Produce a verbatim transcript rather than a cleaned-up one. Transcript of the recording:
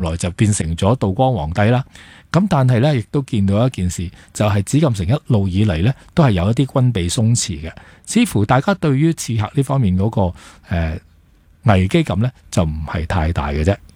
來就變成咗道光皇帝啦。咁但係呢，亦都見到一件事，就係紫禁城一路以嚟呢，都係有一啲軍備鬆弛嘅，似乎大家對於刺客呢方面嗰、那個誒、呃、危機感呢，就唔係太大嘅啫。